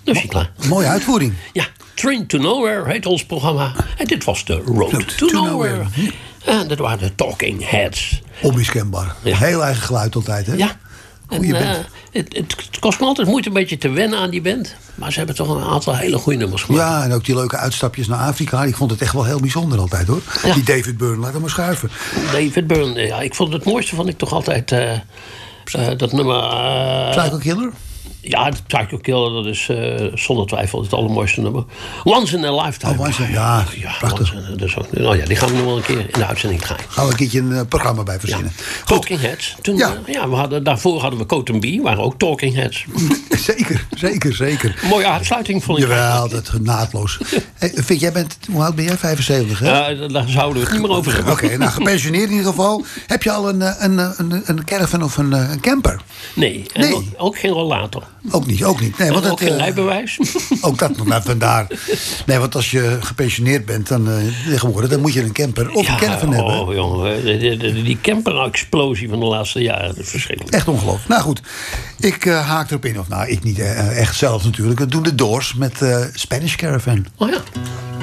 Dat vind ik klaar. Mooie uitvoering. Ja, Train to Nowhere heet ons programma. En dit was de Road to Nowhere. En dat waren de Talking Heads. Onmiskenbaar. Ja. Heel eigen geluid altijd, hè? Ja. Goeie band. Het kost me altijd moeite een beetje te wennen aan die band. Maar ze hebben toch een aantal hele goede nummers gemaakt. Ja, en ook die leuke uitstapjes naar Afrika. Ik vond het echt wel heel bijzonder altijd, hoor. Ja. Die David Byrne, laat hem maar schuiven. David Byrne, ja, ik vond het mooiste vond ik toch altijd dat nummer... Psycho Killer? Ja, de Psycho Killer, dat is zonder twijfel het allermooiste nummer. Once in a Lifetime. Oh, Once in- ja, prachtig. Dat is ook, nou ja, die gaan we nog wel een keer in de uitzending draaien. Gaan we een keertje een programma bij verzinnen. Goed. Talking Heads. Toen, daarvoor hadden we Cotton B, waren ook Talking Heads. Zeker. Mooie uitsluiting vond ik. Jawel, dat naadloos. Hey, jij bent, hoe oud ben jij? 75, hè? Ja, daar zouden we het niet meer over hebben. Oké, nou, gepensioneerd in ieder geval. Heb je al een caravan of een camper? Nee, en ook geen rollator. Ook niet. Nee, want ook geen rijbewijs. Ook dat nog maar vandaar. Nee, want als je gepensioneerd bent, dan tegenwoordig, dan moet je een camper of een caravan hebben. Oh, jongen, die camper-explosie van de laatste jaren, dat is verschrikkelijk. Echt ongelooflijk. Nou goed, ik haak erop in. Of nou, ik niet echt zelf natuurlijk. Dat doen de Doors met Spanish Caravan. Oh ja.